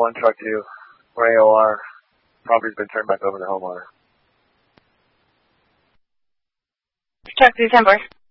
1, truck 2, for AOR. Property's been turned back over to the homeowner. Truck 2, 10-4.